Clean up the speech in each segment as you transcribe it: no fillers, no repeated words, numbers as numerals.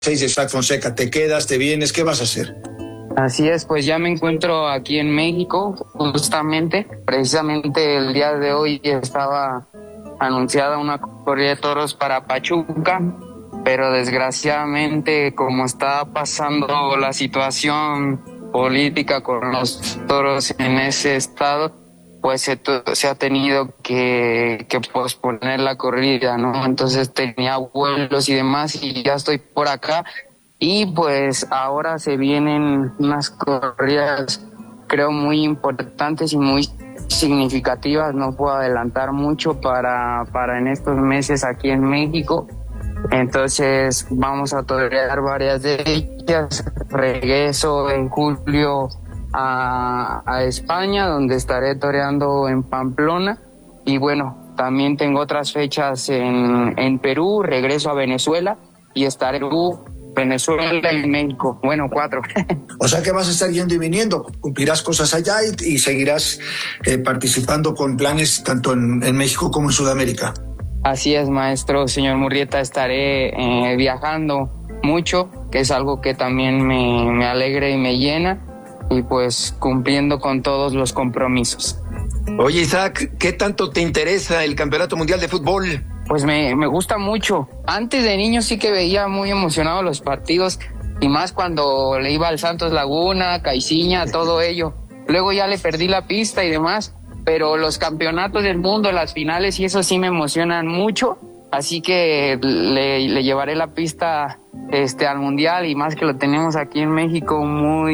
de Isaac Fonseca, ¿te quedas, te vienes? ¿Qué vas a hacer? Así es, pues ya me encuentro aquí en México, justamente, precisamente el día de hoy estaba anunciada una corrida de toros para Pachuca, pero desgraciadamente como está pasando la situación política con los toros en ese estado, pues se ha tenido que posponer la corrida, ¿no? Entonces tenía vuelos y demás y ya estoy por acá. Y pues ahora se vienen unas corridas, creo, muy importantes y muy significativas. No puedo adelantar mucho para en estos meses aquí en México. Entonces vamos a torear varias de ellas. Regreso en julio a España, donde estaré toreando en Pamplona. Y bueno, también tengo otras fechas en Perú. Regreso a Venezuela y estaré en Perú, Venezuela y México. Bueno, 4. O sea que vas a estar yendo y viniendo, cumplirás cosas allá y seguirás participando con planes tanto en México como en Sudamérica. Así es, maestro, señor Murrieta, estaré viajando mucho, que es algo que también me alegra y me llena, y pues cumpliendo con todos los compromisos. Oye, Isaac, ¿qué tanto te interesa el Campeonato Mundial de Fútbol? Pues me gusta mucho. Antes de niño sí que veía muy emocionado los partidos, y más cuando le iba al Santos Laguna, Caiciña, todo ello. Luego ya le perdí la pista y demás, pero los campeonatos del mundo, las finales y eso sí me emocionan mucho, así que le llevaré la pista al Mundial, y más que lo tenemos aquí en México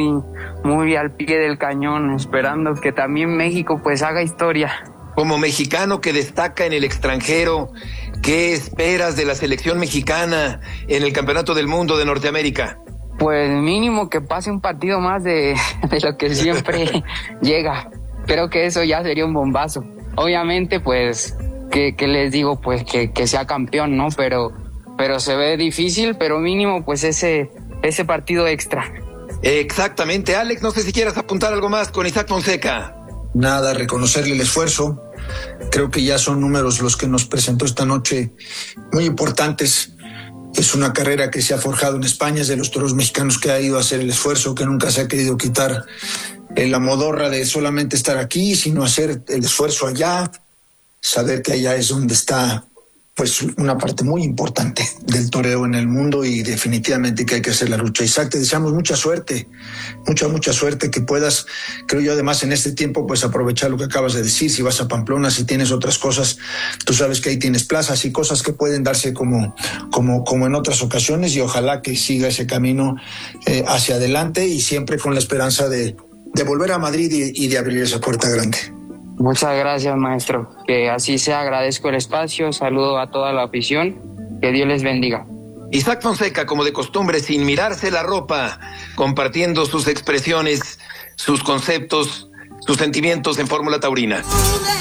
muy al pie del cañón, esperando que también México pues haga historia. Como mexicano que destaca en el extranjero, ¿qué esperas de la selección mexicana en el Campeonato del Mundo de Norteamérica? Pues mínimo que pase un partido más de lo que siempre llega. Creo que eso ya sería un bombazo. Obviamente, pues, que les digo, pues, que sea campeón, ¿no? Pero se ve difícil, pero mínimo, pues, ese partido extra. Exactamente. Alex, no sé si quieras apuntar algo más con Isaac Fonseca. Nada, reconocerle el esfuerzo. Creo que ya son números los que nos presentó esta noche muy importantes. Es una carrera que se ha forjado en España, es de los toros mexicanos que ha ido a hacer el esfuerzo, que nunca se ha querido quitar la modorra de solamente estar aquí, sino hacer el esfuerzo allá, saber que allá es donde está pues una parte muy importante del toreo en el mundo, y definitivamente que hay que hacer la lucha. Isaac, te deseamos mucha suerte, mucha suerte, que puedas, creo yo, además en este tiempo, pues aprovechar lo que acabas de decir. Si vas a Pamplona, si tienes otras cosas, tú sabes que ahí tienes plazas y cosas que pueden darse como en otras ocasiones, y ojalá que siga ese camino hacia adelante, y siempre con la esperanza de volver a Madrid y de abrir esa puerta grande. Muchas gracias, maestro. Que así sea. Agradezco el espacio. Saludo a toda la afición. Que Dios les bendiga. Isaac Fonseca, como de costumbre, sin mirarse la ropa, compartiendo sus expresiones, sus conceptos, sus sentimientos en Fórmula Taurina.